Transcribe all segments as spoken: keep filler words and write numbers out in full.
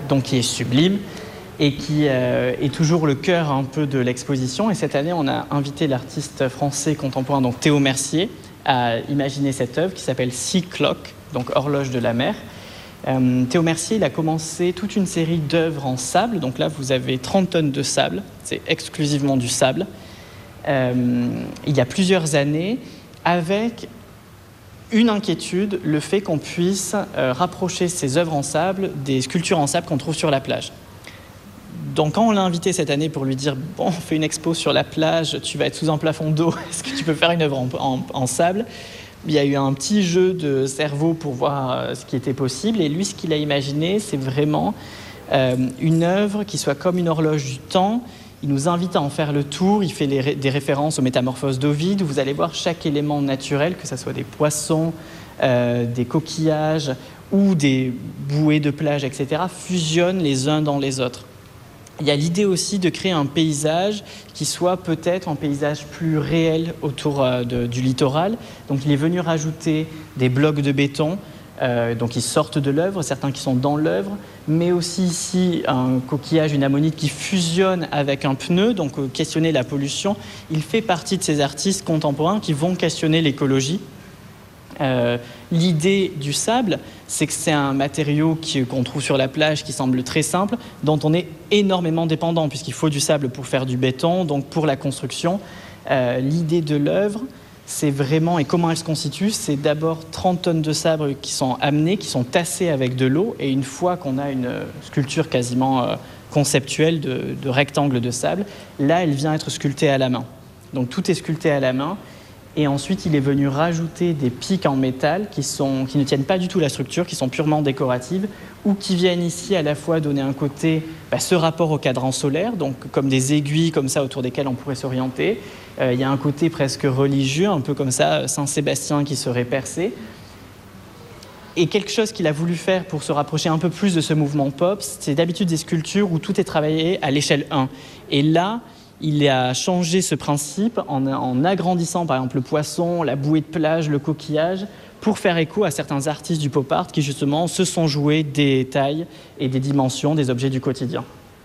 donc qui est sublime et qui euh, est toujours le cœur un peu de l'exposition. Et cette année, on a invité l'artiste français contemporain, donc Théo Mercier, à imaginer cette œuvre qui s'appelle Sea Clock, donc horloge de la mer. Euh, Théo Mercier, il a commencé toute une série d'œuvres en sable. Donc là, vous avez trente tonnes de sable. C'est exclusivement du sable. Euh, il y a plusieurs années, avec une inquiétude, le fait qu'on puisse euh, rapprocher ces œuvres en sable des sculptures en sable qu'on trouve sur la plage. Donc quand on l'a invité cette année pour lui dire « Bon, on fait une expo sur la plage, tu vas être sous un plafond d'eau, est-ce que tu peux faire une œuvre en, en, en sable ?» Il y a eu un petit jeu de cerveau pour voir euh, ce qui était possible. Et lui, ce qu'il a imaginé, c'est vraiment euh, une œuvre qui soit comme une horloge du temps. Il nous invite à en faire le tour. Il fait les ré- des références aux métamorphoses d'Ovide. Vous allez voir chaque élément naturel, que ce soit des poissons, euh, des coquillages ou des bouées de plage, et cetera, fusionnent les uns dans les autres. Il y a l'idée aussi de créer un paysage qui soit peut-être un paysage plus réel autour de, du littoral. Donc il est venu rajouter des blocs de béton, euh, donc ils sortent de l'œuvre, certains qui sont dans l'œuvre, mais aussi ici un coquillage, une ammonite qui fusionne avec un pneu, donc euh, questionner la pollution. Il fait partie de ces artistes contemporains qui vont questionner l'écologie. Euh, l'idée du sable, c'est que c'est un matériau qui, qu'on trouve sur la plage qui semble très simple, dont on est énormément dépendant, puisqu'il faut du sable pour faire du béton, donc pour la construction. Euh, l'idée de l'œuvre, c'est vraiment, et comment elle se constitue, c'est d'abord trente tonnes de sable qui sont amenées, qui sont tassées avec de l'eau, et une fois qu'on a une sculpture quasiment euh, conceptuelle de, de rectangle de sable, là, elle vient être sculptée à la main. Donc tout est sculpté à la main. Et ensuite, il est venu rajouter des pics en métal qui, sont, qui ne tiennent pas du tout la structure, qui sont purement décoratives, ou qui viennent ici à la fois donner un côté, bah, ce rapport au cadran solaire, donc comme des aiguilles comme ça autour desquelles on pourrait s'orienter. Euh, il y a un côté presque religieux, un peu comme ça, Saint-Sébastien qui serait percé. Et quelque chose qu'il a voulu faire pour se rapprocher un peu plus de ce mouvement pop, c'est d'habitude des sculptures où tout est travaillé à l'échelle un. Et là, il a changé ce principe en, en agrandissant par exemple le poisson, la bouée de plage, le coquillage, pour faire écho à certains artistes du pop art qui justement se sont joués des tailles et des dimensions des objets du quotidien.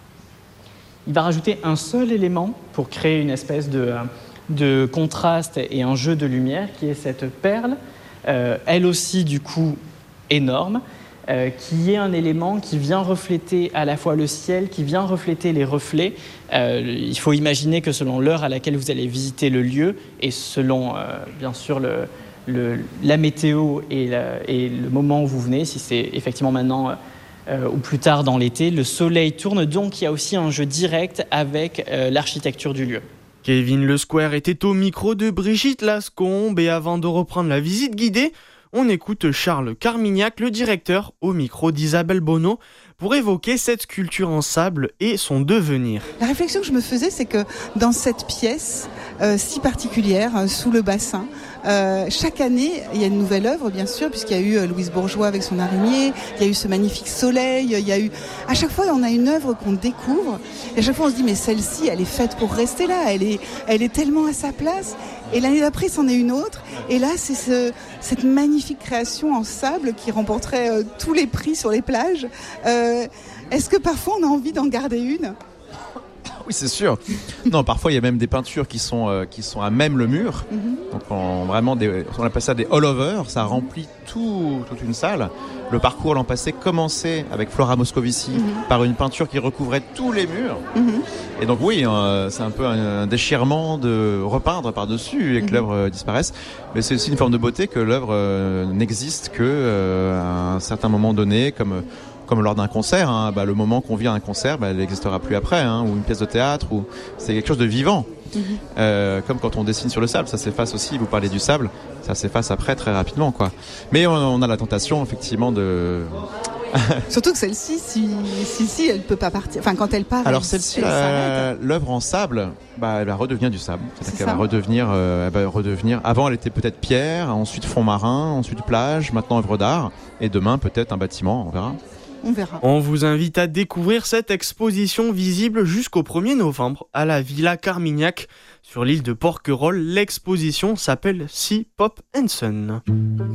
Il va rajouter un seul élément pour créer une espèce de, de contraste et un jeu de lumière qui est cette perle, euh, elle aussi du coup énorme, Euh, qui est un élément qui vient refléter à la fois le ciel, qui vient refléter les reflets. Euh, il faut imaginer que selon l'heure à laquelle vous allez visiter le lieu et selon, euh, bien sûr, le, le, la météo et, la, et le moment où vous venez, si c'est effectivement maintenant euh, ou plus tard dans l'été, le soleil tourne, donc il y a aussi un jeu direct avec euh, l'architecture du lieu. Kevin Le Square était au micro de Brigitte Lascombe et avant de reprendre la visite guidée, on écoute Charles Carmignac, le directeur, au micro d'Isabelle Bonneau, pour évoquer cette sculpture en sable et son devenir. La réflexion que je me faisais, c'est que dans cette pièce euh, si particulière, euh, sous le bassin, euh, chaque année, il y a une nouvelle œuvre, bien sûr, puisqu'il y a eu euh, Louise Bourgeois avec son araignée, il y a eu ce magnifique soleil, il y a eu... À chaque fois, on a une œuvre qu'on découvre, et à chaque fois, on se dit, mais celle-ci, elle est faite pour rester là, elle est, elle est tellement à sa place. Et l'année d'après, c'en est une autre. Et là, c'est ce, cette magnifique création en sable qui remporterait euh, tous les prix sur les plages. Euh, est-ce que parfois, on a envie d'en garder une ? Oui, c'est sûr. Non, parfois, il y a même des peintures qui sont, euh, qui sont à même le mur. Mm-hmm. Donc, on, vraiment des, on appelle ça des all-over. Ça remplit tout, toute une salle. Le parcours l'an passé commençait avec Flora Moscovici mm-hmm. par une peinture qui recouvrait tous les murs. Mm-hmm. Et donc, oui, euh, c'est un peu un, un déchirement de repeindre par-dessus et que mm-hmm. l'œuvre euh, disparaisse. Mais c'est aussi une forme de beauté que l'œuvre euh, n'existe que euh, à un certain moment donné, comme... Comme lors d'un concert, hein, bah, le moment qu'on vit à un concert, bah, elle n'existera plus après, hein, ou une pièce de théâtre, ou c'est quelque chose de vivant. Mm-hmm. Euh, comme quand on dessine sur le sable, ça s'efface aussi. Vous parlez du sable, ça s'efface après très rapidement, quoi. Mais on, on a la tentation, effectivement, de. Surtout que celle-ci, si, si, si, elle peut pas partir. Enfin, quand elle part. Alors elle, celle-ci, elle euh, l'œuvre en sable, bah, elle va redevenir du sable. C'est-à-dire C'est qu'elle ça. va redevenir, euh, elle va redevenir. Avant, elle était peut-être pierre, ensuite fond marin, ensuite plage, maintenant œuvre d'art, et demain peut-être un bâtiment. On verra. On verra. On vous invite à découvrir cette exposition visible jusqu'au premier novembre à la Villa Carmignac sur l'île de Porquerolles. L'exposition s'appelle Sea Pop and Sun.